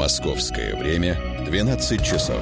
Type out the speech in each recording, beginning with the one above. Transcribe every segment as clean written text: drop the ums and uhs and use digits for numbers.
Московское время 12 часов.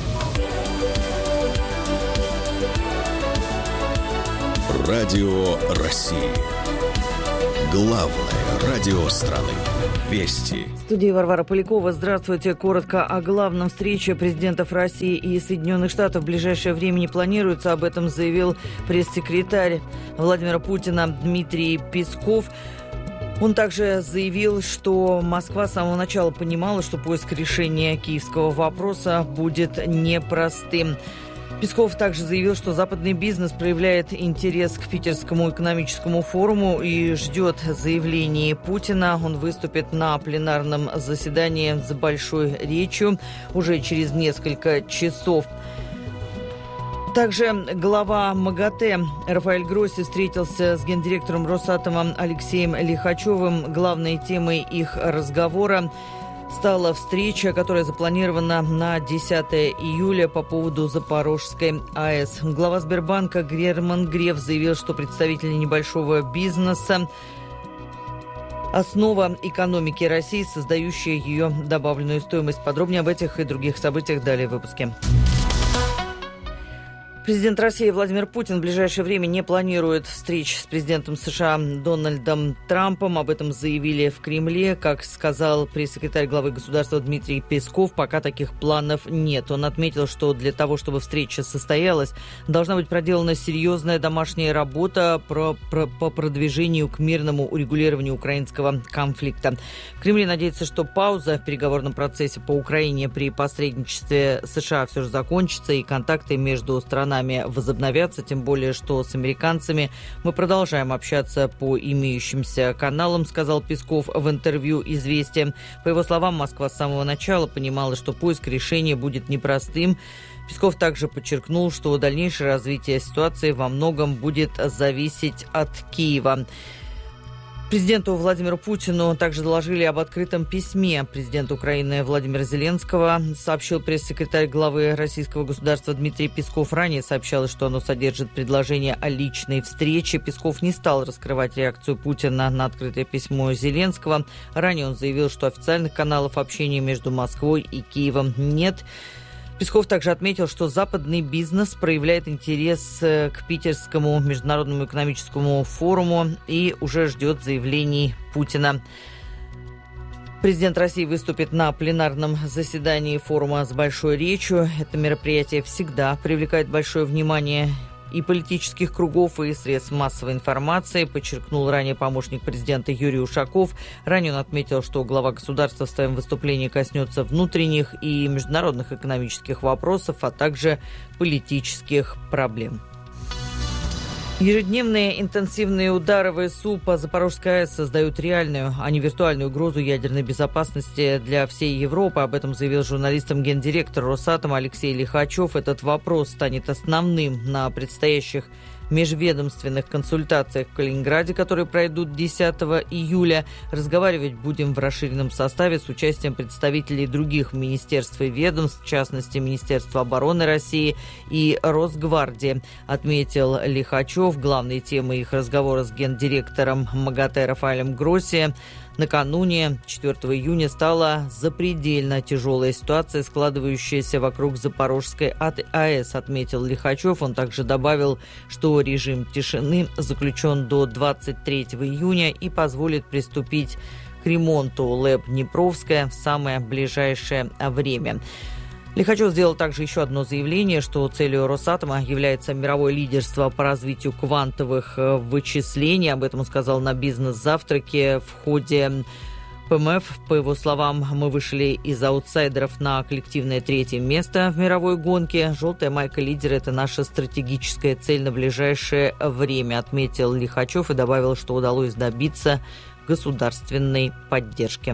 Радио России. Главное радио страны. Вести. В студии Варвара Полякова. Здравствуйте. Коротко о главном. Встрече президентов России и Соединенных Штатов в ближайшее время не планируется. Об этом заявил пресс-секретарь Владимира Путина Дмитрий Песков. Он также заявил, что Москва с самого начала понимала, что поиск решения киевского вопроса будет непростым. Песков также заявил, что западный бизнес проявляет интерес к Питерскому экономическому форуму и ждет заявлений Путина. Он выступит на пленарном заседании с большой речью уже через несколько часов. Также глава МАГАТЭ Рафаэль Гросси встретился с гендиректором Росатома Алексеем Лихачевым. Главной темой их разговора стала встреча, которая запланирована на 10 июля по поводу Запорожской АЭС. Глава Сбербанка Герман Греф заявил, что представители небольшого бизнеса – основа экономики России, создающая ее добавленную стоимость. Подробнее об этих и других событиях далее в выпуске. Президент России Владимир Путин в ближайшее время не планирует встреч с президентом США Дональдом Трампом. Об этом заявили в Кремле. Как сказал пресс-секретарь главы государства Дмитрий Песков, пока таких планов нет. Он отметил, что для того, чтобы встреча состоялась, должна быть проделана серьезная домашняя работа по продвижению к мирному урегулированию украинского конфликта. В Кремле надеются, что пауза в переговорном процессе по Украине при посредничестве США все же закончится и контакты между странами возобновятся, тем более, что с американцами мы продолжаем общаться по имеющимся каналам, сказал Песков в интервью «Известия». По его словам, Москва с самого начала понимала, что поиск решения будет непростым. Песков также подчеркнул, что дальнейшее развитие ситуации во многом будет зависеть от Киева. Президенту Владимиру Путину также доложили об открытом письме президента Украины Владимира Зеленского, сообщил пресс-секретарь главы российского государства Дмитрий Песков. Ранее сообщалось, что оно содержит предложение о личной встрече. Песков не стал раскрывать реакцию Путина на открытое письмо Зеленского. Ранее он заявил, что официальных каналов общения между Москвой и Киевом нет. Песков также отметил, что западный бизнес проявляет интерес к Питерскому международному экономическому форуму и уже ждет заявлений Путина. Президент России выступит на пленарном заседании форума с большой речью. Это мероприятие всегда привлекает большое внимание и политических кругов, и средств массовой информации, подчеркнул ранее помощник президента Юрий Ушаков. Ранее он отметил, что глава государства в своем выступлении коснется внутренних и международных экономических вопросов, а также политических проблем. Ежедневные интенсивные удары ВСУ по Запорожской АЭС создают реальную, а не виртуальную угрозу ядерной безопасности для всей Европы. Об этом заявил журналистам гендиректор Росатома Алексей Лихачев. Этот вопрос станет основным на предстоящих межведомственных консультациях в Калининграде, которые пройдут 10 июля. Разговаривать будем в расширенном составе с участием представителей других министерств и ведомств, в частности, Министерства обороны России и Росгвардии, отметил Лихачев. Главной темой их разговора с гендиректором МАГАТЭ Рафаэлем Гросси накануне 4 июня стала запредельно тяжелая ситуация, складывающаяся вокруг Запорожской АЭС, отметил Лихачев. Он также добавил, что режим тишины заключен до 23 июня и позволит приступить к ремонту ЛЭП «Днепровская» в самое ближайшее время. Лихачев сделал также еще одно заявление, что целью Росатома является мировое лидерство по развитию квантовых вычислений. Об этом он сказал на бизнес-завтраке в ходе ПМФ. По его словам, мы вышли из аутсайдеров на коллективное 3-е место в мировой гонке. Желтая майка лидера – это наша стратегическая цель на ближайшее время, отметил Лихачев и добавил, что удалось добиться государственной поддержки.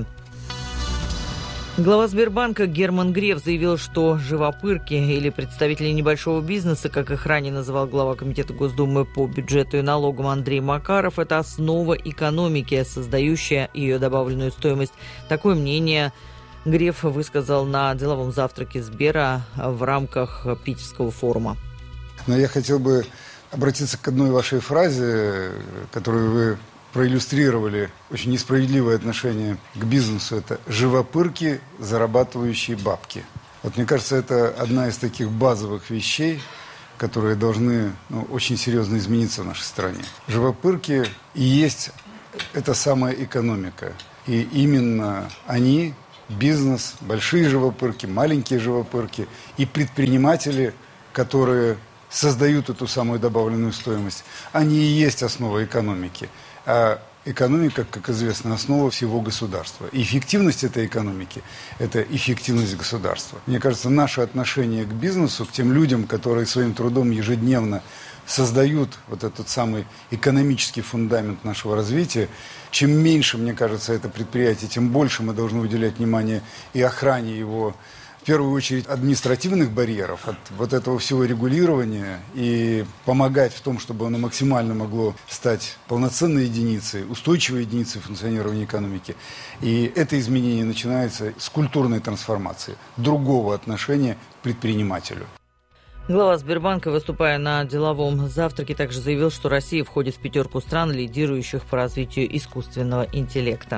Глава Сбербанка Герман Греф заявил, что живопырки или представители небольшого бизнеса, как их ранее называл глава Комитета Госдумы по бюджету и налогам Андрей Макаров, это основа экономики, создающая ее добавленную стоимость. Такое мнение Греф высказал на деловом завтраке Сбера в рамках Питерского форума. Но я хотел бы обратиться к одной вашей фразе, которую вы проиллюстрировали очень несправедливое отношение к бизнесу. Это живопырки, зарабатывающие бабки. Вот мне кажется, это одна из таких базовых вещей, которые должны очень серьезно измениться в нашей стране. Живопырки и есть эта самая экономика. И именно они, бизнес, большие живопырки, маленькие живопырки и предприниматели, которые создают эту самую добавленную стоимость, они и есть основа экономики. А экономика, как известно, основа всего государства. И эффективность этой экономики – это эффективность государства. Мне кажется, наше отношение к бизнесу, к тем людям, которые своим трудом ежедневно создают вот этот самый экономический фундамент нашего развития, чем меньше, мне кажется, это предприятие, тем больше мы должны уделять внимание и охране его, в первую очередь, административных барьеров, от вот этого всего регулирования и помогать в том, чтобы оно максимально могло стать полноценной единицей, устойчивой единицей функционирования экономики. И это изменение начинается с культурной трансформации, другого отношения к предпринимателю. Глава Сбербанка, выступая на деловом завтраке, также заявил, что Россия входит в 5 стран, лидирующих по развитию искусственного интеллекта.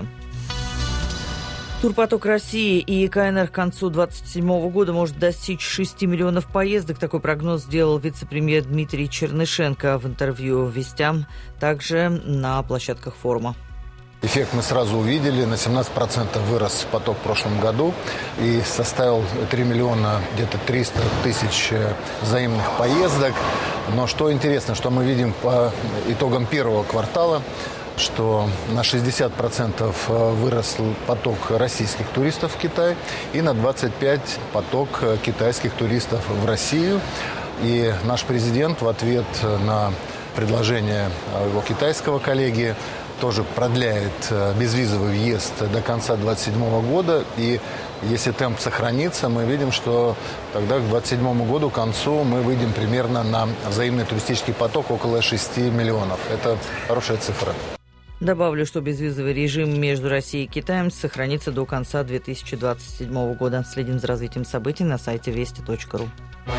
Турпоток России и КНР к концу 2027 года может достичь 6 миллионов поездок. Такой прогноз сделал вице-премьер Дмитрий Чернышенко в интервью «Вестям», также на площадках форума. Эффект мы сразу увидели. На 17% вырос поток в прошлом году и составил 3 миллиона, где-то 300 тысяч взаимных поездок. Но что интересно, что мы видим по итогам первого квартала, что на 60% вырос поток российских туристов в Китай и на 25% поток китайских туристов в Россию. И наш президент в ответ на предложение его китайского коллеги тоже продляет безвизовый въезд до конца 2027 года. И если темп сохранится, мы видим, что тогда к 2027 году, к концу, мы выйдем примерно на взаимный туристический поток около 6 миллионов. Это хорошая цифра. Добавлю, что безвизовый режим между Россией и Китаем сохранится до конца 2027 года. Следим за развитием событий на сайте вести.ру.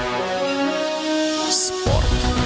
Спорт.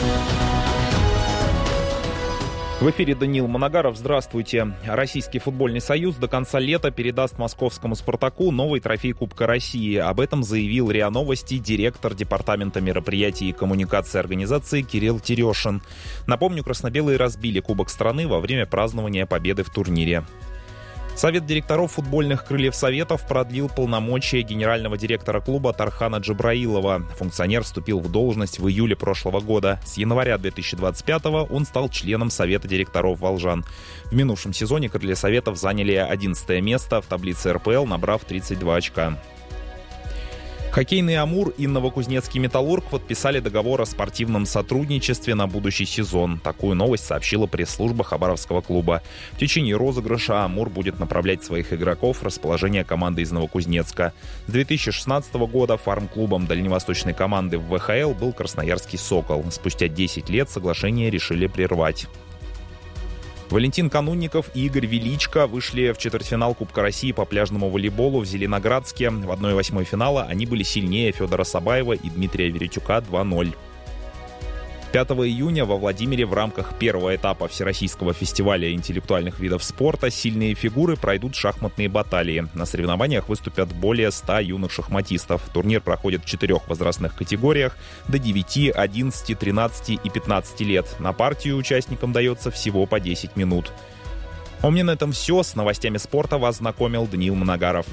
В эфире Даниил Моногаров. Здравствуйте. Российский футбольный союз до конца лета передаст московскому «Спартаку» новый трофей Кубка России. Об этом заявил РИА Новости директор департамента мероприятий и коммуникации организации Кирилл Терешин. Напомню, красно-белые разбили Кубок страны во время празднования победы в турнире. Совет директоров футбольных крыльев Советов продлил полномочия генерального директора клуба Тархана Джабраилова. Функционер вступил в должность в июле прошлого года. С января 2025-го он стал членом Совета директоров «Волжан». В минувшем сезоне крылья Советов заняли 11 место в таблице РПЛ, набрав 32 очка. Хоккейный «Амур» и новокузнецкий «Металлург» подписали договор о спортивном сотрудничестве на будущий сезон. Такую новость сообщила пресс-служба Хабаровского клуба. В течение розыгрыша «Амур» будет направлять своих игроков в расположение команды из Новокузнецка. С 2016 года фарм-клубом дальневосточной команды в ВХЛ был красноярский «Сокол». Спустя 10 лет соглашение решили прервать. Валентин Канунников и Игорь Величко вышли в четвертьфинал Кубка России по пляжному волейболу в Зеленоградске. В 1/8 финала они были сильнее Федора Сабаева и Дмитрия Веретюка 2-0. 5 июня во Владимире в рамках первого этапа Всероссийского фестиваля интеллектуальных видов спорта «Сильные фигуры» пройдут шахматные баталии. На соревнованиях выступят более 100 юных шахматистов. Турнир проходит в 4 возрастных категориях до 9, 11, 13 и 15 лет. На партию участникам дается всего по 10 минут. У меня на этом все. С новостями спорта вас знакомил Даниил Моногаров.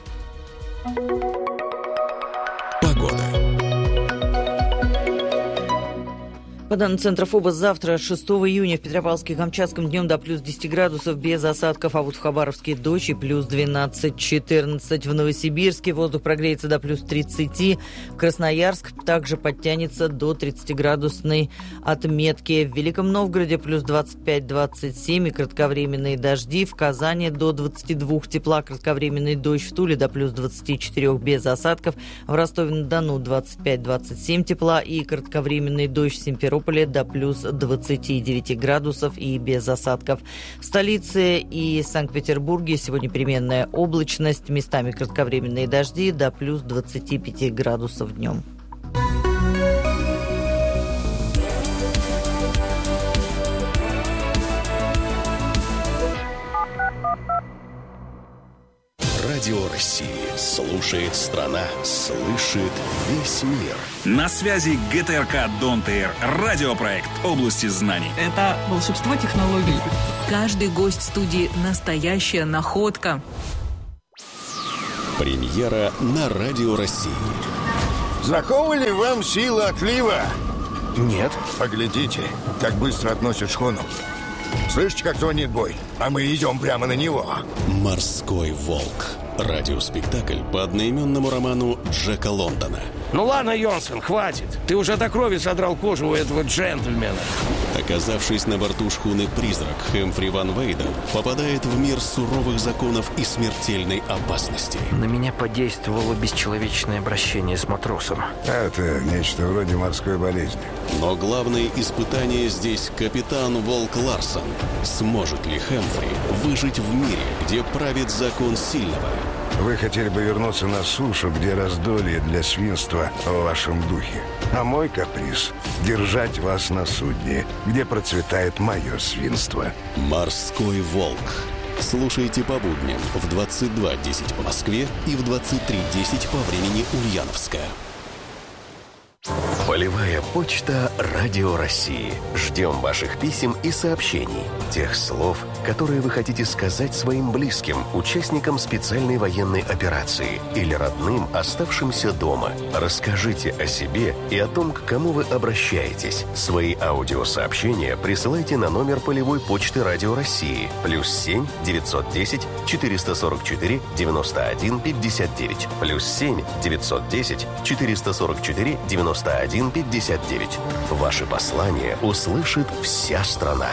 Погода. По данным Центра ФОБОС, завтра, 6 июня, в Петропавловске-Камчатском днем до плюс 10 градусов без осадков, а вот в Хабаровске дождь и плюс 12-14. В Новосибирске воздух прогреется до плюс 30. Красноярск также подтянется до 30-градусной отметки. В Великом Новгороде плюс 25-27 и кратковременные дожди. В Казани до 22 тепла, кратковременный дождь. В Туле до плюс 24 без осадков. В Ростове-на-Дону 25-27 тепла и кратковременный дождь. В Симферополе до плюс 29 градусов и без осадков. В столице и Санкт-Петербурге сегодня переменная облачность, местами кратковременные дожди до плюс 25 градусов днем. Радио России. Слушает страна, слышит весь мир. На связи ГТРК «Дон-Тейр». Радиопроект области знаний. Это волшебство технологий. Каждый гость студии – настоящая находка. Премьера на Радио России. Знакома ли вам сила отлива? Нет. Поглядите, как быстро относят шхуну. Слышите, как звонит бой? А мы идем прямо на него. «Морской волк». Радиоспектакль по одноименному роману Джека Лондона. Ну ладно, Йонсон, хватит. Ты уже до крови содрал кожу у этого джентльмена. Оказавшись на борту шхуны «Призрак», Хэмфри Ван Вейден попадает в мир суровых законов и смертельной опасности. На меня подействовало бесчеловечное обращение с матросом. Это нечто вроде морской болезни. Но главное испытание здесь капитан Волк Ларсон. Сможет ли Хэмфри выжить в мире, где правит закон сильного? Вы хотели бы вернуться на сушу, где раздолье для свинства в вашем духе. А мой каприз — держать вас на судне, где процветает мое свинство. «Морской волк». Слушайте по будням в 22:10 по Москве и в 23:10 по времени Ульяновска. Полевая почта Радио России. Ждем ваших писем и сообщений. Тех слов, которые вы хотите сказать своим близким, участникам специальной военной операции или родным, оставшимся дома. Расскажите о себе и о том, к кому вы обращаетесь. Свои аудиосообщения присылайте на номер полевой почты Радио России +7 910 444 91 59 +7 910 444 91 59. Ваши послания услышит вся страна.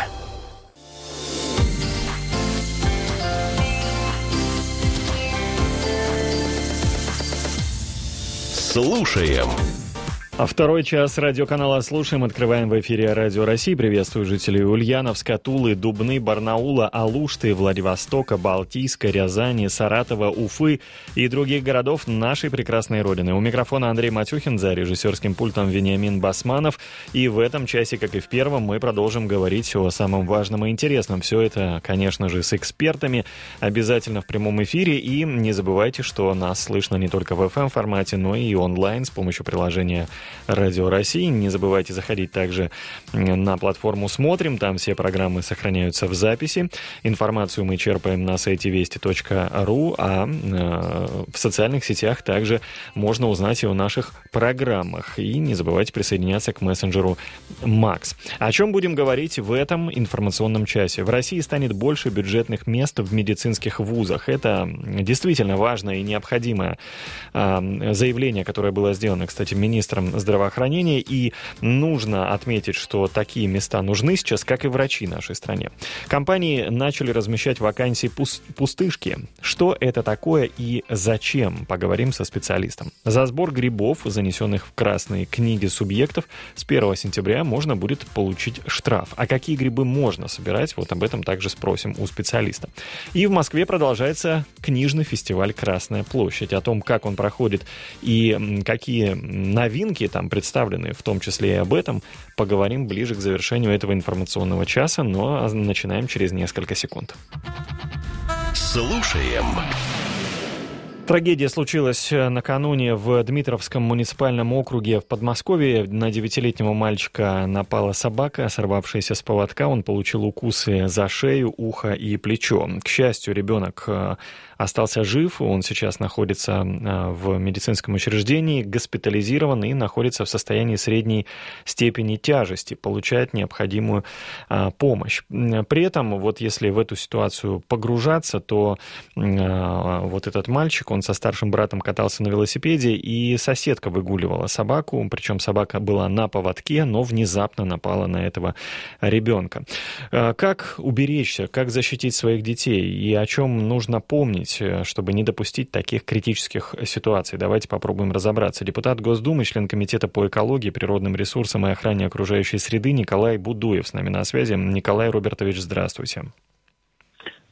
Слушаем. А второй час радиоканала «Слушаем» открываем в эфире Радио России. Приветствую жителей Ульяновска, Тулы, Дубны, Барнаула, Алушты, Владивостока, Балтийска, Рязани, Саратова, Уфы и других городов нашей прекрасной родины. У микрофона Андрей Матюхин, за режиссерским пультом Вениамин Басманов. И в этом часе, как и в первом, мы продолжим говорить о самом важном и интересном. Все это, конечно же, с экспертами, обязательно в прямом эфире. И не забывайте, что нас слышно не только в FM-формате, но и онлайн с помощью приложения Радио России. Не забывайте заходить также на платформу «Смотрим». Там все программы сохраняются в записи. Информацию мы черпаем на сайте вести.ру, а в социальных сетях также можно узнать и о наших программах. И не забывайте присоединяться к мессенджеру Макс. О чем будем говорить в этом информационном часе? В России станет больше бюджетных мест в медицинских вузах. Это действительно важное и необходимое заявление, которое было сделано, кстати, министром здравоохранения, и нужно отметить, что такие места нужны сейчас, как и врачи в нашей стране. Компании начали размещать вакансии пустышки. Что это такое и зачем? Поговорим со специалистом. За сбор грибов, занесенных в красные книги субъектов, с 1 сентября можно будет получить штраф. А какие грибы можно собирать? Вот об этом также спросим у специалиста. И в Москве продолжается книжный фестиваль «Красная площадь». О том, как он проходит и какие новинки там представлены, в том числе и об этом, поговорим ближе к завершению этого информационного часа, но начинаем через несколько секунд. Слушаем. Трагедия случилась накануне в Дмитровском муниципальном округе в Подмосковье. На 9-летнего мальчика напала собака, сорвавшаяся с поводка. Он получил укусы за шею, ухо и плечо. К счастью, ребенок остался жив. Он сейчас находится в медицинском учреждении, госпитализирован и находится в состоянии средней степени тяжести, получает необходимую помощь. При этом, вот если в эту ситуацию погружаться, то вот этот мальчик, он со старшим братом катался на велосипеде, и соседка выгуливала собаку, причем собака была на поводке, но внезапно напала на этого ребенка. Как уберечься, как защитить своих детей и о чем нужно помнить, чтобы не допустить таких критических ситуаций? Давайте попробуем разобраться. Депутат Госдумы, член Комитета по экологии, природным ресурсам и охране окружающей среды Николай Будуев с нами на связи. Николай Робертович, здравствуйте.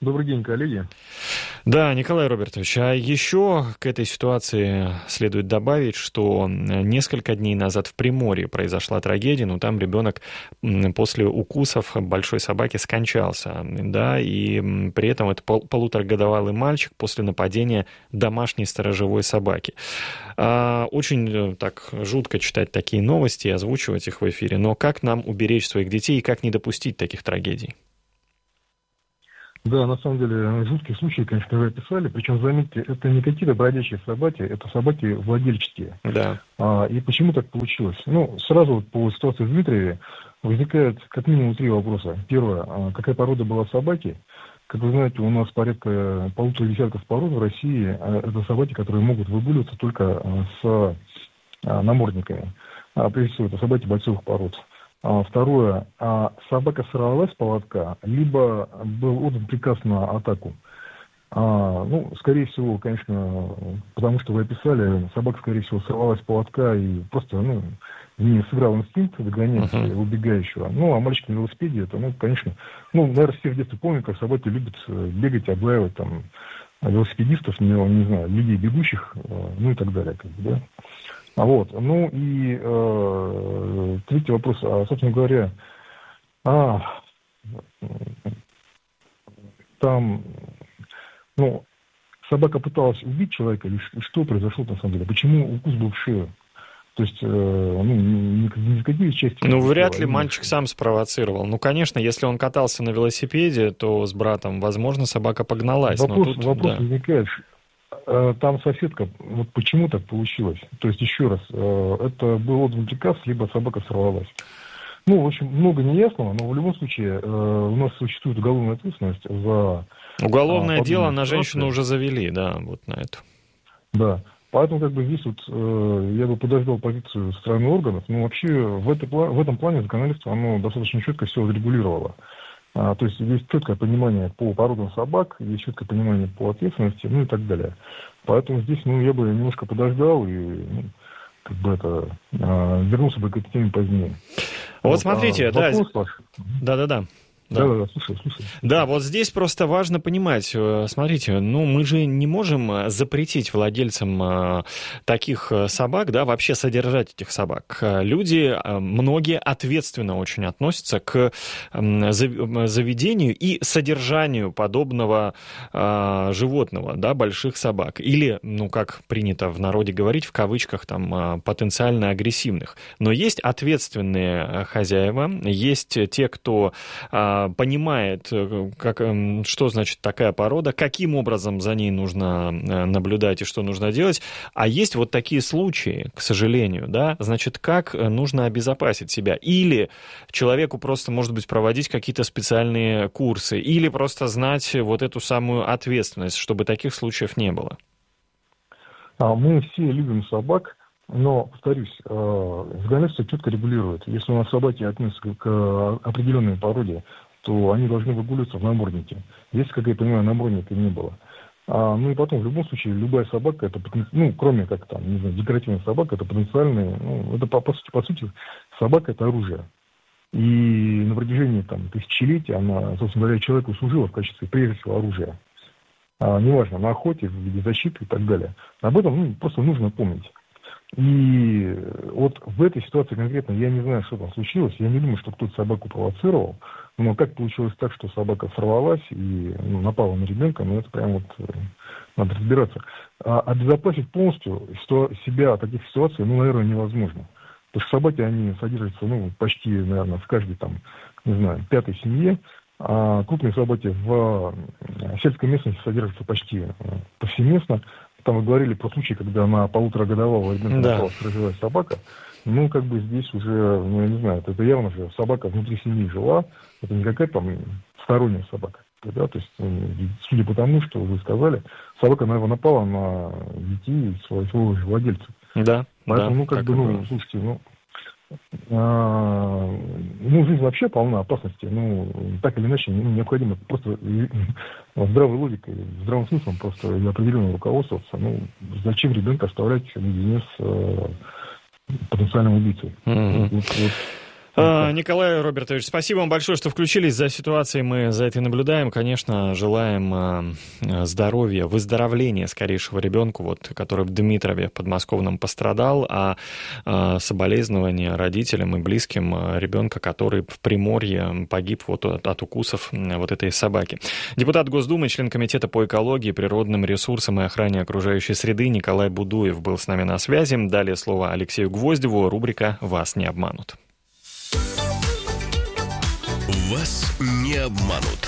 Добрый день, коллеги. Да, Николай Робертович, а еще к этой ситуации следует добавить, что несколько дней назад в Приморье произошла трагедия, но там ребенок после укусов большой собаки скончался, да, и при этом это полуторагодовалый мальчик после нападения домашней сторожевой собаки. Очень так жутко читать такие новости и озвучивать их в эфире, но как нам уберечь своих детей и как не допустить таких трагедий? Да, на самом деле, жуткие случаи, конечно, вы описали. Причем, заметьте, это не какие-то бродячие собаки, это собаки владельческие. Да. И почему так получилось? Сразу вот по ситуации в Дмитриеве возникает как минимум 3 вопроса. Первое, какая порода была собаки? Как вы знаете, у нас порядка 1,5 десятков пород в России. Это собаки, которые могут выгуливаться только с намордниками. Прежде всего, это собаки бойцовых пород. Второе, собака сорвалась с поводка, либо был отдан приказ на атаку. Скорее всего, конечно, потому что вы описали, собака, скорее всего, сорвалась с поводка и просто, не сыграл инстинкт догонять убегающего. А мальчик на велосипеде, это, конечно, наверное, все в детстве помнят, как собаки любят бегать, облаивать там велосипедистов, не знаю, людей бегущих, и так далее, да. Третий вопрос, собственно говоря, там, собака пыталась убить человека, или что произошло на самом деле? Почему укус был в шею? То есть, никакие части... вряд ли мальчик сам спровоцировал. Конечно, если он катался на велосипеде, то с братом, возможно, собака погналась. Вопрос возникает... Там соседка, почему так получилось? То есть, еще раз, это был отдан приказ, либо собака сорвалась. В общем, много неясного, но в любом случае у нас существует уголовная ответственность за... Уголовное дело на женщину уже завели, да, вот на это. Да, поэтому здесь я бы подождал позицию стороны органов, но вообще в этом плане законодательство, оно достаточно четко все отрегулировало. То есть есть четкое понимание по породам собак, есть четкое понимание по ответственности, и так далее. Поэтому здесь, я бы немножко подождал и вернулся бы к этой теме позднее. Смотрите, да. Да. Да, слушай. Да, вот здесь просто важно понимать, смотрите, мы же не можем запретить владельцам таких собак, да, вообще содержать этих собак. Люди, многие ответственно очень относятся к заведению и содержанию подобного животного, да, больших собак. Или, как принято в народе говорить, в кавычках, там, потенциально агрессивных. Но есть ответственные хозяева, есть те, кто понимает, что значит такая порода, каким образом за ней нужно наблюдать и что нужно делать. А есть вот такие случаи, к сожалению, да, значит, как нужно обезопасить себя. Или человеку просто, может быть, проводить какие-то специальные курсы, или просто знать вот эту самую ответственность, чтобы таких случаев не было. Мы все любим собак, но, повторюсь, законодательство четко регулирует. Если у нас собаки относятся к определенной породе, то они должны выгуливаться в наморднике. Если, как я понимаю, намордника не было. И потом, в любом случае, любая собака, это кроме как декоративная собака, это потенциальная, это по сути, собака это оружие. И на протяжении тысячелетий она, собственно говоря, человеку служила в качестве, прежде всего, оружия. Неважно, на охоте, в виде защиты и так далее. Об этом просто нужно помнить. И вот в этой ситуации конкретно я не знаю, что там случилось. Я не думаю, что кто-то собаку провоцировал. Но как получилось так, что собака сорвалась и напала на ребенка, это прям надо разбираться. Обезопасить полностью себя от таких ситуаций, наверное, невозможно. Потому что собаки, они содержатся, почти, наверное, в каждой, пятой семье. А крупные собаки в сельской местности содержатся почти повсеместно. Там вы говорили про случай, когда на 1,5-годовалого ребенка напала сторожевая собака. Здесь уже, я не знаю, это явно же собака внутри семьи жила. Это не какая-то сторонняя собака. Да? То есть, судя по тому, что вы сказали, собака, наверное, напала на детей своего же владельца. Да. Поэтому, слушайте, жизнь вообще полна опасностей. Так или иначе, необходимо просто здравой логикой, здравым смыслом просто определенно руководствоваться. Зачем ребенка оставлять наедине с потенциальным убийцей? Николай Робертович, спасибо вам большое, что включились. За ситуацией мы за это наблюдаем. Конечно, желаем здоровья, выздоровления скорейшего ребенку, который в Дмитрове подмосковном пострадал, а соболезнования родителям и близким ребенка, который в Приморье погиб от укусов этой собаки. Депутат Госдумы, член Комитета по экологии, природным ресурсам и охране окружающей среды Николай Будуев был с нами на связи. Далее слово Алексею Гвоздеву. Рубрика «Вас не обманут». Вас не обманут.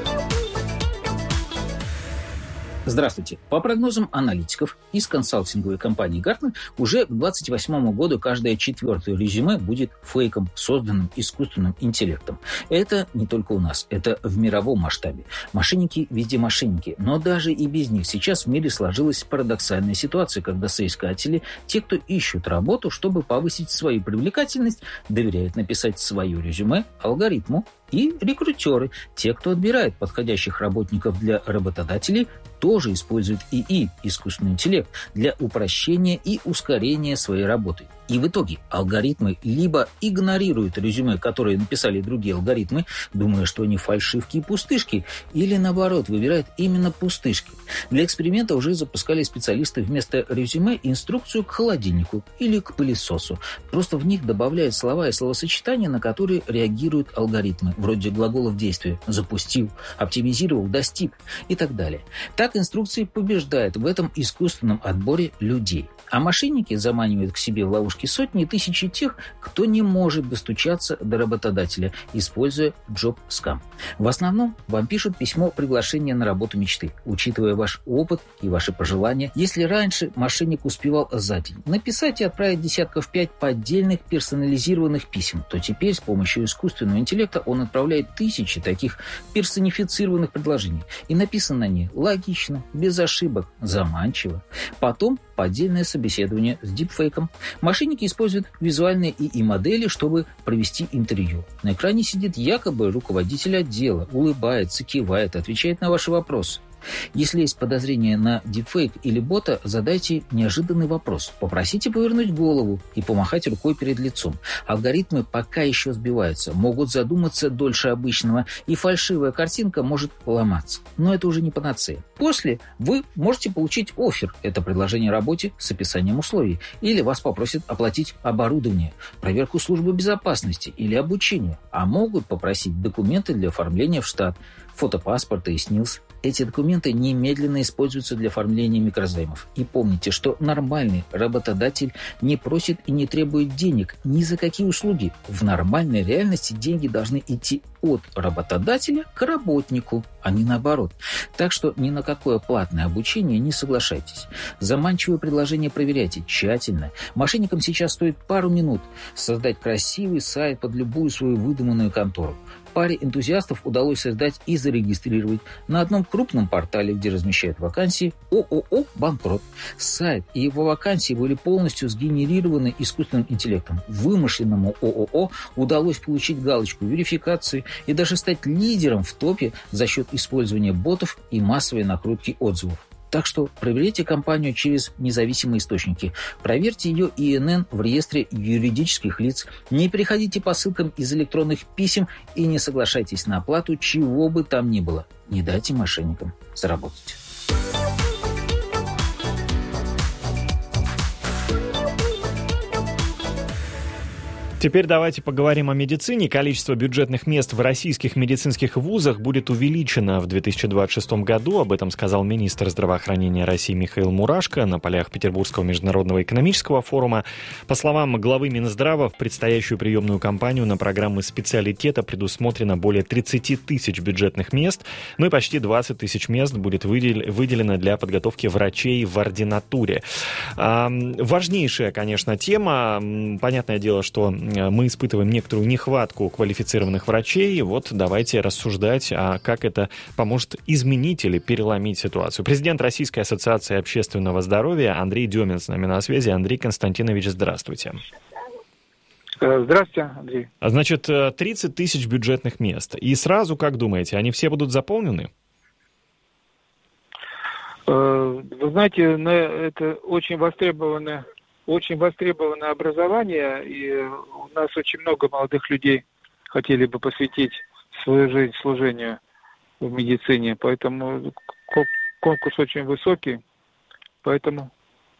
Здравствуйте. По прогнозам аналитиков из консалтинговой компании Gartner, уже к 2028 году каждое 4-е резюме будет фейком, созданным искусственным интеллектом. Это не только у нас, это в мировом масштабе. Мошенники везде мошенники, но даже и без них сейчас в мире сложилась парадоксальная ситуация, когда соискатели, те, кто ищут работу, чтобы повысить свою привлекательность, доверяют написать свое резюме алгоритму, и рекрутеры, те, кто отбирает подходящих работников для работодателей, тоже используют ИИ, искусственный интеллект, для упрощения и ускорения своей работы. И в итоге алгоритмы либо игнорируют резюме, которые написали другие алгоритмы, думая, что они фальшивки и пустышки, или наоборот, выбирают именно пустышки. Для эксперимента уже запускали специалисты вместо резюме инструкцию к холодильнику или к пылесосу. Просто в них добавляют слова и словосочетания, на которые реагируют алгоритмы, вроде глаголов действия «запустил», «оптимизировал», «достиг» и так далее. Так инструкции побеждают в этом искусственном отборе людей. А мошенники заманивают к себе в ловушки сотни и тысячи тех, кто не может достучаться до работодателя, используя джоб-скам. В основном вам пишут письмо приглашения на работу мечты, учитывая ваш опыт и ваши пожелания. Если раньше мошенник успевал за день написать и отправить десятков 5 поддельных персонализированных писем, то теперь с помощью искусственного интеллекта он отправляет тысячи таких персонифицированных предложений. И написано они логично, без ошибок, заманчиво. Потом поддельное собеседование с дипфейком. Мошенники используют визуальные ИИ-модели, чтобы провести интервью. На экране сидит якобы руководитель отдела, улыбается, кивает, отвечает на ваши вопросы. Если есть подозрение на дипфейк или бота, задайте неожиданный вопрос. Попросите повернуть голову и помахать рукой перед лицом. Алгоритмы пока еще сбиваются, могут задуматься дольше обычного, и фальшивая картинка может ломаться. Но это уже не панацея. После вы можете получить оффер. Это предложение о работе с описанием условий. Или вас попросят оплатить оборудование, проверку службы безопасности или обучение. А могут попросить документы для оформления в штат, фотопаспорта и СНИЛС. Эти документы немедленно используются для оформления микрозаймов. И помните, что нормальный работодатель не просит и не требует денег ни за какие услуги. В нормальной реальности деньги должны идти от работодателя к работнику, а не наоборот. Так что ни на какое платное обучение не соглашайтесь. Заманчивые предложения проверяйте тщательно. Мошенникам сейчас стоит пару минут создать красивый сайт под любую свою выдуманную контору. Паре энтузиастов удалось создать и зарегистрировать на одном крупном портале, где размещают вакансии, ООО «Банкрот». Сайт и его вакансии были полностью сгенерированы искусственным интеллектом. Вымышленному ООО удалось получить галочку верификации и даже стать лидером в топе за счет использования ботов и массовой накрутки отзывов. Так что проверяйте компанию через независимые источники. Проверьте ее ИНН в реестре юридических лиц. Не переходите по ссылкам из электронных писем и не соглашайтесь на оплату чего бы там ни было. Не дайте мошенникам заработать. Теперь давайте поговорим о медицине. Количество бюджетных мест в российских медицинских вузах будет увеличено в 2026 году. Об этом сказал министр здравоохранения России Михаил Мурашко на полях Петербургского международного экономического форума. По словам главы Минздрава, в предстоящую приемную кампанию на программы специалитета предусмотрено более 30 тысяч бюджетных мест, ну и почти 20 тысяч мест будет выделено для подготовки врачей в ординатуре. Важнейшая, конечно, тема. Понятное дело, что мы испытываем некоторую нехватку квалифицированных врачей. Вот давайте рассуждать, как это поможет изменить или переломить ситуацию. Президент Российской ассоциации общественного здоровья Андрей Демин с нами на связи. Андрей Константинович, здравствуйте. Здравствуйте, Андрей. Значит, 30 тысяч бюджетных мест. И сразу, как думаете, они все будут заполнены? Вы знаете, это очень востребованная очень востребовано образование, и у нас очень много молодых людей хотели бы посвятить свою жизнь служению в медицине, поэтому конкурс очень высокий, поэтому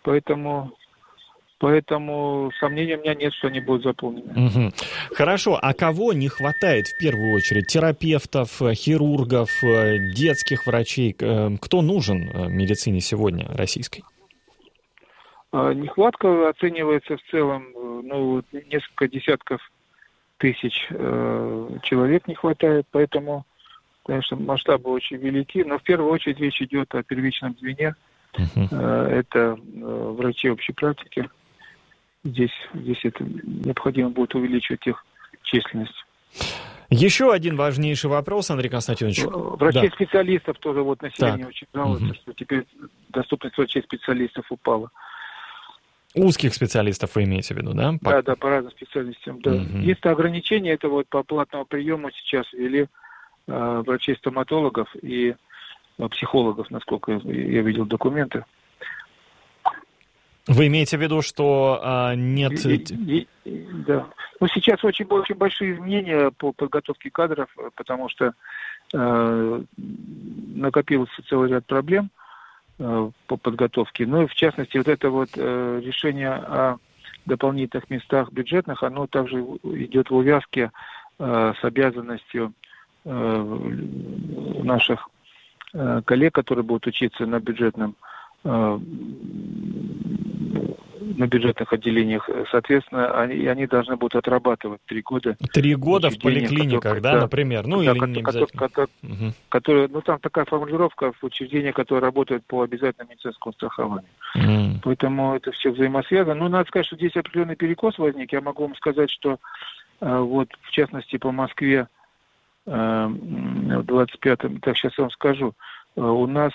сомнений у меня нет, что они будут заполнены. Угу. Хорошо, а кого не хватает в первую очередь? Терапевтов, хирургов, детских врачей? Кто нужен медицине сегодня российской? Нехватка оценивается в целом, несколько десятков тысяч человек не хватает, поэтому, конечно, масштабы очень велики, но в первую очередь речь идет о первичном звене. Это врачи общей практики. Здесь это необходимо будет увеличивать их численность. Еще один важнейший вопрос, Андрей Константинович. Врачей-специалистов тоже население очень жалуется, что теперь доступность врачей-специалистов упала. Узких специалистов вы имеете в виду, да? Да, по разным специальностям, да. Есть ограничения, это по платному приему сейчас ввели врачей-стоматологов и психологов, насколько я видел документы. Вы имеете в виду, что нет... Да. Сейчас очень большие изменения по подготовке кадров, потому что накопился целый ряд проблем по подготовке. Ну и в частности, это решение о дополнительных местах бюджетных, оно также идет в увязке с обязанностью наших коллег, которые будут учиться на бюджетных отделениях, соответственно, они должны будут отрабатывать 3 года. 3 года в поликлиниках, например? Или не обязательно? Там такая формулировка в учреждениях, которые работают по обязательному медицинскому страхованию. Поэтому это все взаимосвязано. Надо сказать, что здесь определенный перекос возник. Я могу вам сказать, что в частности, по Москве в 25-м, сейчас я вам скажу, у нас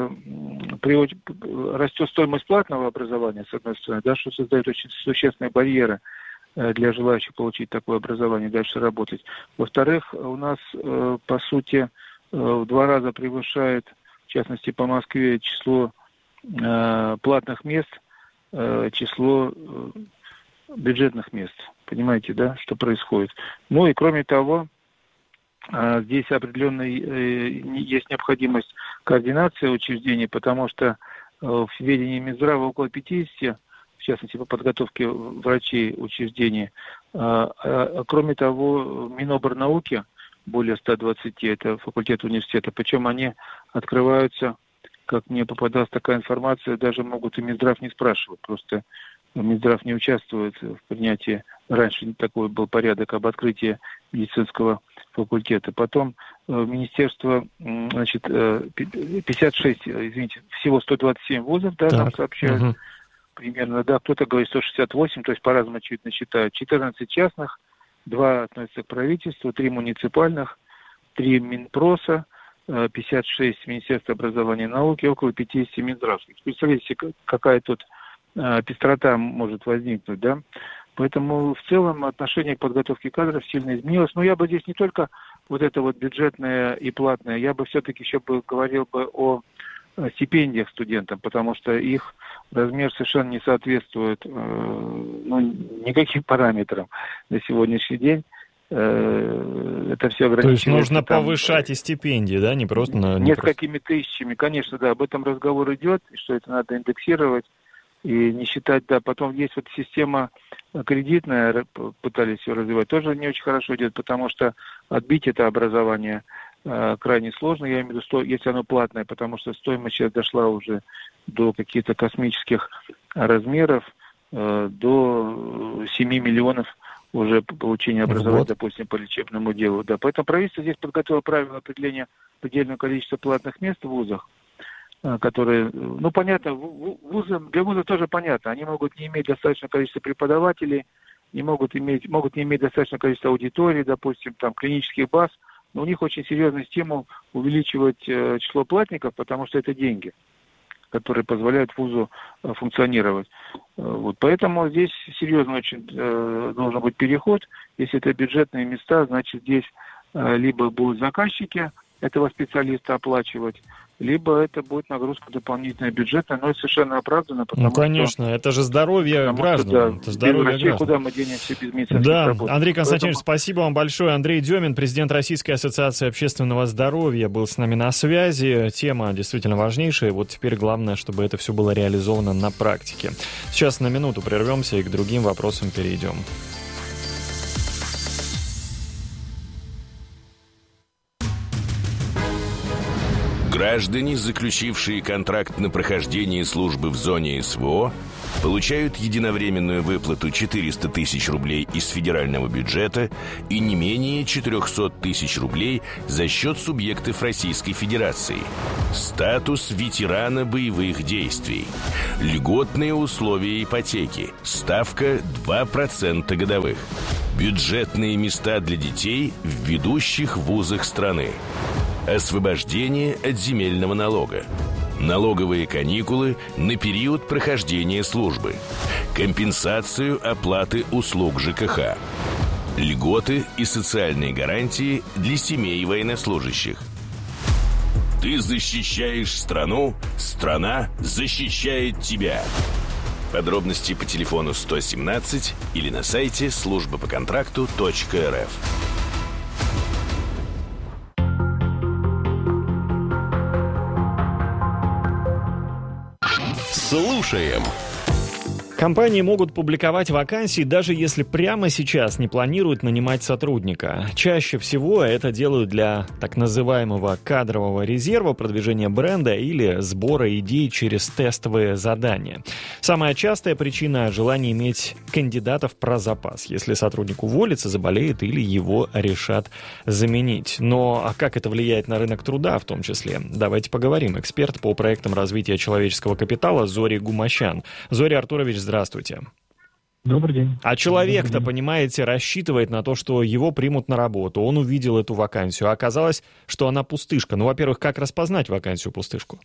растет стоимость платного образования, с одной стороны, что создает очень существенные барьеры для желающих получить такое образование и дальше работать. Во-вторых, у нас, по сути, в 2 раза превышает, в частности, по Москве, число платных мест, число бюджетных мест. Понимаете, да, что происходит? И кроме того, здесь определенно есть необходимость координации учреждений, потому что в ведении Минздрава около 50, в частности, по подготовке врачей учреждений. Кроме того, Миноборнауки более 120, это факультет университета, причем они открываются, как мне попадалась такая информация, даже могут и Минздрав не спрашивать, просто Минздрав не участвует в принятии, раньше такой был порядок об открытии медицинского факультета. Потом министерство, 56, всего 127 вузов, нам сообщают, примерно, кто-то говорит 168, то есть по-разному, очевидно, считают. 14 частных, 2 относятся к правительству, 3 муниципальных, 3 Минпроса, 56 Министерства образования и науки, около 50 Минздравских. Представляете, какая тут пестрота может возникнуть, да? Поэтому в целом отношение к подготовке кадров сильно изменилось. Но я бы здесь не только это бюджетное и платное, я бы все-таки еще говорил о стипендиях студентам, потому что их размер совершенно не соответствует никаким параметрам на сегодняшний день. Это все ограничивается. То есть нужно повышать и стипендии, да, не просто... Несколькими тысячами, конечно, да, об этом разговор идет, что это надо индексировать и не считать, потом есть система кредитная, пытались ее развивать, тоже не очень хорошо идет, потому что отбить это образование крайне сложно, я имею в виду, если оно платное, потому что стоимость сейчас дошла уже до каких-то космических размеров, до 7 миллионов уже получения образования, допустим, по лечебному делу. Да. Поэтому правительство здесь подготовило правила определения предельного количества платных мест в вузах, которые, понятно, для вузов тоже понятно, они могут не иметь достаточное количество преподавателей, могут не иметь достаточное количество аудиторий, допустим, клинических баз, но у них очень серьезный стимул увеличивать число платников, потому что это деньги, которые позволяют вузу функционировать. Поэтому здесь серьезно очень должен быть переход. Если это бюджетные места, значит здесь либо будут заказчики этого специалиста оплачивать, либо это будет нагрузка дополнительная бюджетная, но это совершенно оправданно, потому конечно, это же здоровье граждан. Да, это здоровье без России граждан. Куда мы денемся без медицинских работ? Андрей Константинович, спасибо вам большое. Андрей Демин, президент Российской ассоциации общественного здоровья, был с нами на связи. Тема действительно важнейшая. Вот теперь главное, чтобы это все было реализовано на практике. Сейчас на минуту прервемся и к другим вопросам перейдем. Граждане, заключившие контракт на прохождение службы в зоне СВО, получают единовременную выплату 400 тысяч рублей из федерального бюджета и не менее 400 тысяч рублей за счет субъектов Российской Федерации. Статус ветерана боевых действий. Льготные условия ипотеки. Ставка 2% годовых. Бюджетные места для детей в ведущих вузах страны. Освобождение от земельного налога. Налоговые каникулы на период прохождения службы. Компенсацию оплаты услуг ЖКХ. Льготы и социальные гарантии для семей военнослужащих. Ты защищаешь страну, страна защищает тебя. Подробности по телефону 117 или на сайте службапоконтракту.рф. Слушаем. Компании могут публиковать вакансии, даже если прямо сейчас не планируют нанимать сотрудника. Чаще всего это делают для так называемого кадрового резерва, продвижения бренда или сбора идей через тестовые задания. Самая частая причина – желание иметь кандидатов про запас, если сотрудник уволится, заболеет или его решат заменить. Но как это влияет на рынок труда в том числе? Давайте поговорим. Эксперт по проектам развития человеческого капитала Зори Гумащан. Зори Артурович, здравствуйте. Добрый день. А человек-то, понимаете, рассчитывает на то, что его примут на работу. Он увидел эту вакансию, а оказалось, что она пустышка. Ну, во-первых, как распознать вакансию-пустышку?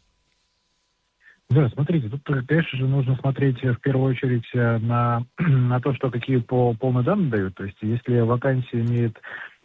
Да, смотрите, тут, конечно же, нужно смотреть в первую очередь на то, что какие полные данные дают. То есть, если вакансия имеет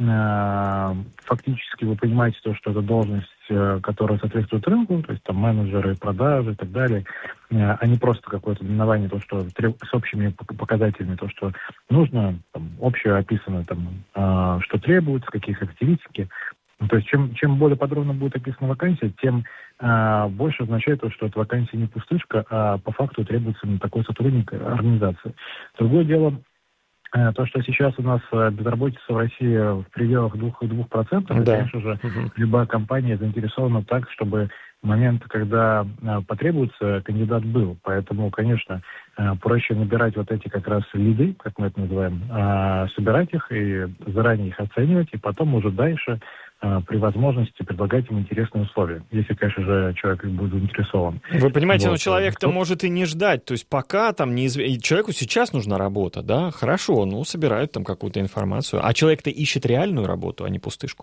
фактически, вы понимаете, то, что это должность, которая соответствует рынку, то есть там менеджеры, продажи и так далее, а не просто какое-то именование, то, что с общими показателями, то, что нужно, там, общее описано, там, что требуется, какие характеристики. То есть чем более подробно будет описана вакансия, тем больше означает то, что эта вакансия не пустышка, а по факту требуется такой сотрудник организации. Другое дело, то, что сейчас у нас безработица в России в пределах 2%, да. Конечно же, любая компания заинтересована так, чтобы в момент, когда потребуется, кандидат был. Поэтому, конечно, проще набирать вот эти как раз лиды, как мы это называем, собирать их и заранее их оценивать, и потом уже дальше при возможности предлагать им интересные условия, если, конечно же, человек будет заинтересован. Вы понимаете, вот. Но человек-то может и не ждать, то есть пока там человеку сейчас нужна работа, да, хорошо, ну, собирают там какую-то информацию, а человек-то ищет реальную работу, а не пустышку.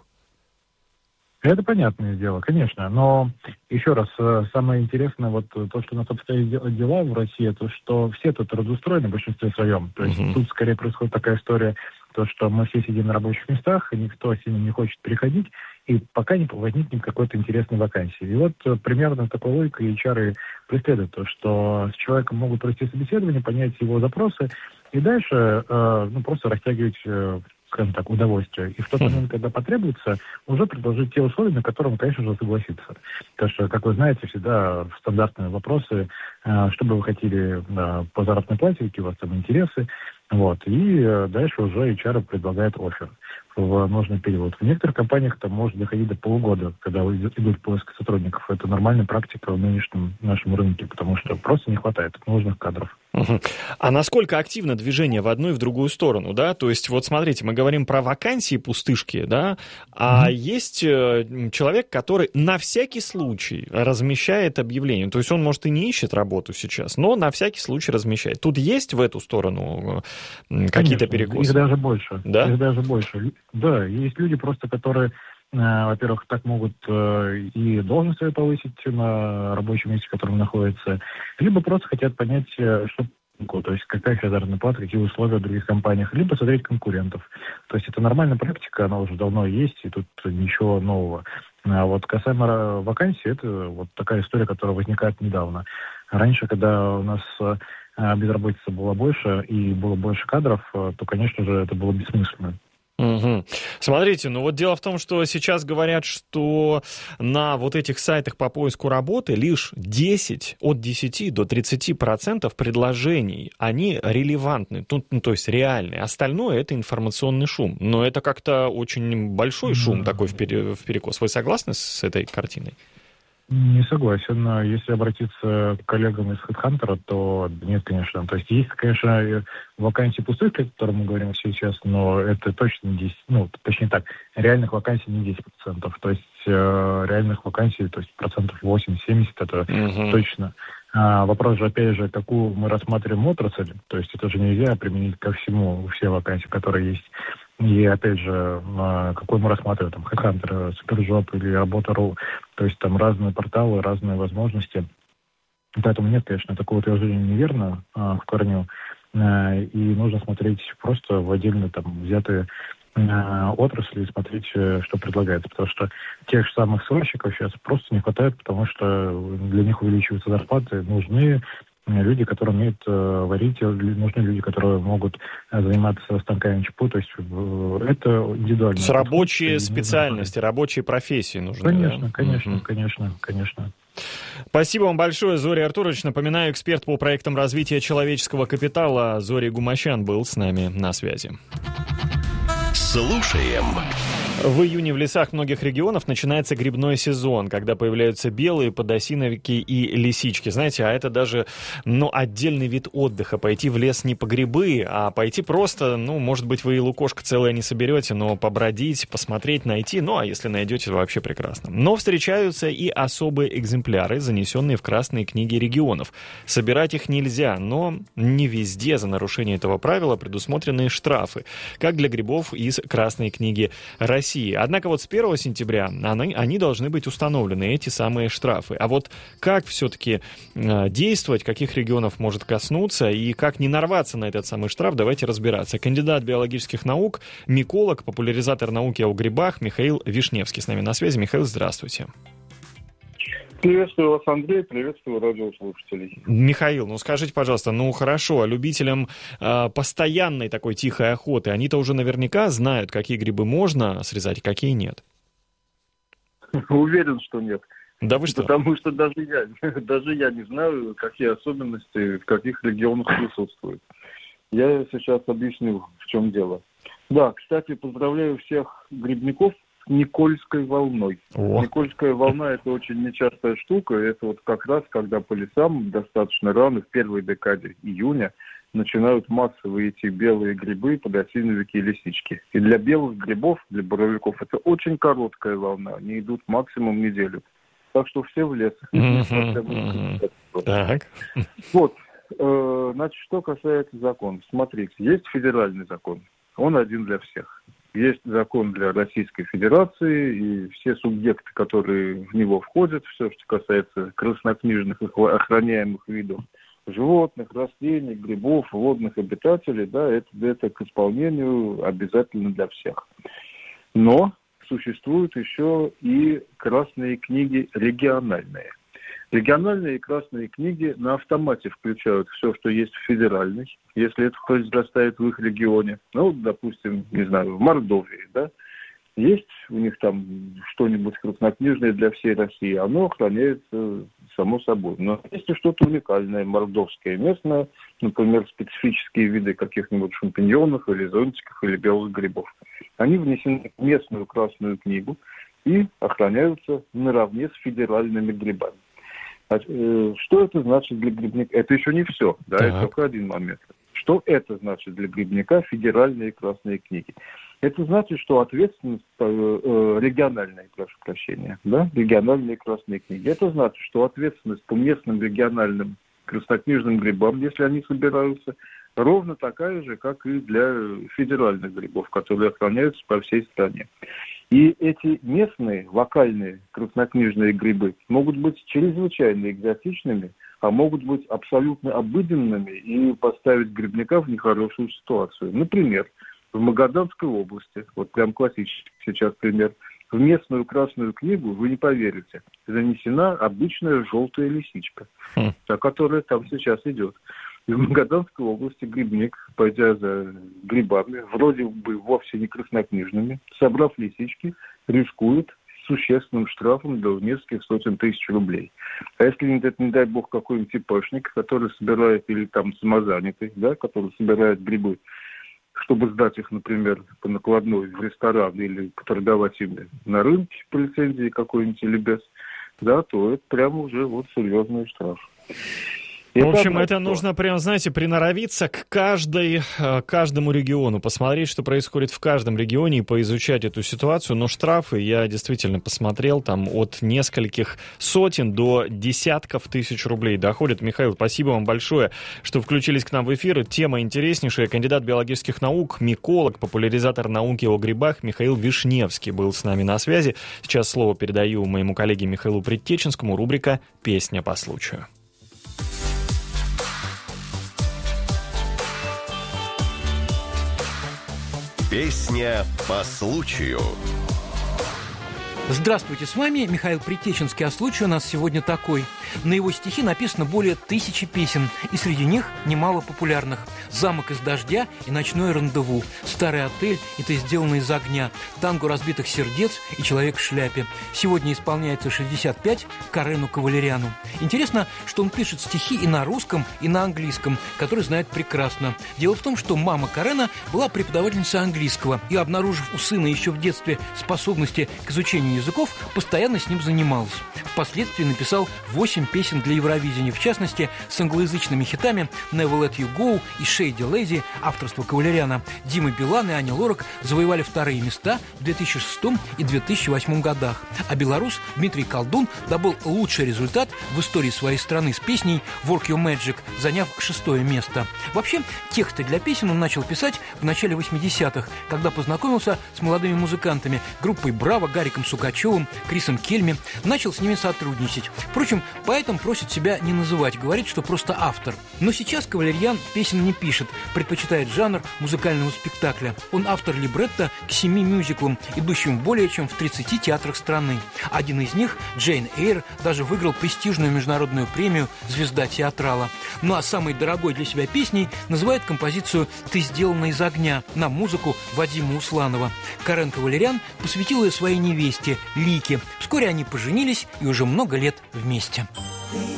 Это понятное дело, конечно, но еще раз, самое интересное, вот то, что у нас обстоят дела в России, то, что все тут трудоустроены в большинстве своем, то есть тут скорее происходит такая история, то, что мы все сидим на рабочих местах, и никто сильно не хочет переходить, и пока не возникнет какой-то интересной вакансии. И вот примерно такой логикой HR преследует то, что с человеком могут провести собеседование, понять его запросы, и дальше просто растягивать, скажем так, удовольствие. И в тот момент, когда потребуется, уже предложить те условия, на которые он, конечно же, согласится. Потому что, как вы знаете, всегда стандартные вопросы, что бы вы хотели по заработной плате, какие у вас там интересы, вот, и дальше уже HR предлагает оффер в нужный период. В некоторых компаниях это может доходить до полугода, когда идут поиск сотрудников. Это нормальная практика в нынешнем нашем рынке, потому что просто не хватает нужных кадров. А насколько активно движение в одну и в другую сторону, да? То есть, вот смотрите, мы говорим про вакансии пустышки, да? А есть человек, который на всякий случай размещает объявление. То есть, он, может, и не ищет работу сейчас, но на всякий случай размещает. Тут есть в эту сторону какие-то перекосы? Их даже больше. Да? Их даже больше. Да, есть люди просто, которые, во-первых, так могут и должность свою повысить на рабочем месте, в котором находятся, либо просто хотят понять, что, то есть какая заработная плата, какие условия в других компаниях, либо смотреть конкурентов. То есть это нормальная практика, она уже давно есть, и тут ничего нового. А вот касаемо вакансий, это вот такая история, которая возникает недавно. Раньше, когда у нас безработица была больше и было больше кадров, то, конечно же, это было бессмысленно. Угу. Смотрите, ну вот дело в том, что сейчас говорят, что на вот этих сайтах по поиску работы лишь от 10 до 30% предложений, они релевантны, то есть реальные. Остальное — это информационный шум. Но это как-то очень большой шум такой вперекос. Вы согласны с этой картиной? Не согласен. Если обратиться к коллегам из HeadHunter, то нет, конечно. То есть, конечно, вакансии пустых, о которых мы говорим сейчас, но это точно не 10, точнее так, реальных вакансий не 10%. То есть, реальных вакансий, то есть, 80-70% это точно. Вопрос же, опять же, какую мы рассматриваем отрасль. То есть, это же нельзя применить ко всему, все вакансии, которые есть. И, опять же, какой мы рассматриваем, там, HeadHunter, Superjob или Работа.ру, то есть там разные порталы, разные возможности. Поэтому нет, конечно, такое утверждение неверно в корню. И нужно смотреть просто в отдельно там взятые отрасли и смотреть, что предлагается. Потому что тех же самых сварщиков сейчас просто не хватает, потому что для них увеличиваются зарплаты, нужны люди, которые умеют варить, нужны люди, которые могут заниматься станками ЧПУ, то есть это индивидуально. С рабочие специальности, рабочие профессии нужны. Конечно, да? конечно. Спасибо вам большое, Зорий Артурович. Напоминаю, эксперт по проектам развития человеческого капитала Зорий Гумащан был с нами на связи. Слушаем. В июне в лесах многих регионов начинается грибной сезон, когда появляются белые подосиновики и лисички. Знаете, а это даже отдельный вид отдыха. Пойти в лес не по грибы, а пойти просто, может быть, вы и лукошко целое не соберете, но побродить, посмотреть, найти, а если найдете, вообще прекрасно. Но встречаются и особые экземпляры, занесенные в красные книги регионов. Собирать их нельзя, но не везде за нарушение этого правила предусмотрены штрафы, как для грибов из Красной книги России. Однако вот с 1 сентября они должны быть установлены, эти самые штрафы. А вот как все-таки действовать, каких регионов может коснуться и как не нарваться на этот самый штраф, давайте разбираться. Кандидат биологических наук, миколог, популяризатор науки о грибах Михаил Вишневский с нами на связи. Михаил, здравствуйте. Приветствую вас, Андрей, приветствую радиослушателей. Михаил, скажите, пожалуйста, хорошо, любителям постоянной такой тихой охоты, они-то уже наверняка знают, какие грибы можно срезать, какие нет. Уверен, что нет. Да вы что? Потому что даже я не знаю, какие особенности в каких регионах присутствуют. Я сейчас объясню, в чем дело. Да, кстати, поздравляю всех грибников Никольской волной. Никольская волна — это очень нечастая штука. Это вот как раз, когда по лесам достаточно рано, в первой декаде июня, начинают массово идти белые грибы, подосиновики и лисички. И для белых грибов, для боровиков, это очень короткая волна. Они идут максимум неделю. Так что все в лес. Так. Вот. Значит, что касается закона. Смотрите, есть федеральный закон. Он один для всех. Есть закон для Российской Федерации, и все субъекты, которые в него входят, все, что касается краснокнижных и охраняемых видов животных, растений, грибов, водных обитателей, да, это к исполнению обязательно для всех. Но существуют еще и красные книги региональные. Региональные и красные книги на автомате включают все, что есть в федеральной, если это произрастает в их регионе. Допустим, не знаю, в Мордовии, да, есть у них там что-нибудь краснокнижное для всей России, оно охраняется само собой. Но есть и что-то уникальное, мордовское, местное, например, специфические виды каких-нибудь шампиньонов или зонтиков или белых грибов. Они внесены в местную красную книгу и охраняются наравне с федеральными грибами. Что это значит для грибника? Это еще не все, да, это только один момент. Что это значит для грибника федеральные красные книги? Это значит, что ответственность региональные красные книги. Это значит, что ответственность по местным региональным краснокнижным грибам, если они собираются, ровно такая же, как и для федеральных грибов, которые охраняются по всей стране. И эти местные, локальные краснокнижные грибы могут быть чрезвычайно экзотичными, а могут быть абсолютно обыденными и поставить грибника в нехорошую ситуацию. Например, в Магаданской области, вот прям классический сейчас пример, В местную Красную книгу, вы не поверите, занесена обычная желтая лисичка, та, которая там сейчас идет. И в Магаданской области грибник, пойдя за грибами, вроде бы вовсе не краснокнижными, собрав лисички, рискует существенным штрафом до нескольких сотен тысяч рублей. А если, не дай бог, какой-нибудь типошник, который собирает, или там самозанятый, да, который собирает грибы, чтобы сдать их, например, по накладной в ресторан или торговать ими на рынке по лицензии какой-нибудь или без, да, то это прямо уже вот серьезный штраф. В общем, это нужно прям, знаете, приноровиться к каждому региону, посмотреть, что происходит в каждом регионе и поизучать эту ситуацию. Но штрафы я действительно посмотрел, там от нескольких сотен до десятков тысяч рублей доходят. Михаил, спасибо вам большое, что включились к нам в эфир. Тема интереснейшая. Кандидат биологических наук, миколог, популяризатор науки о грибах Михаил Вишневский был с нами на связи. Сейчас слово передаю моему коллеге Михаилу Предтеченскому. Рубрика «Песня по случаю». Песня по случаю. Здравствуйте, с вами Михаил Предтеченский, а случай у нас сегодня такой. На его стихи написано более 1000 песен, и среди них немало популярных. «Замок из дождя» и «Ночное рандеву», «Старый отель» и «Ты сделано из огня», «Танго разбитых сердец» и «Человек в шляпе». Сегодня исполняется 65 Карену Кавалериану. Интересно, что он пишет стихи и на русском, и на английском, который знает прекрасно. Дело в том, что мама Карена была преподавательницей английского, и, обнаружив у сына еще в детстве способности к изучению языков, постоянно с ним занималась. Впоследствии написал 8 песен для Евровидения, в частности, с англоязычными хитами «Never Let You Go» и «Shady Lady» авторства Кавалериана. Дима Билан и Аня Лорак завоевали вторые места в 2006 и 2008 годах. А белорус Дмитрий Колдун добыл лучший результат в истории своей страны с песней «Work Your Magic», заняв 6-е место. Вообще, тексты для песен он начал писать в начале 80-х, когда познакомился с молодыми музыкантами, группой «Браво», Гариком Сукачевым, Крисом Кельми, начал с ними сотрудничать. Впрочем, поэтом просит себя не называть, говорит, что просто автор. Но сейчас Кавалериан песен не пишет, предпочитает жанр музыкального спектакля. Он автор либретто к 7 мюзиклам, идущим более чем в 30 театрах страны. Один из них, Джейн Эйр, даже выиграл престижную международную премию «Звезда театрала». Ну а самой дорогой для себя песней называет композицию «Ты сделана из огня» на музыку Вадима Усланова. Карен Кавалериан посвятил ее своей невесте Лике. Вскоре они поженились и уже много лет вместе.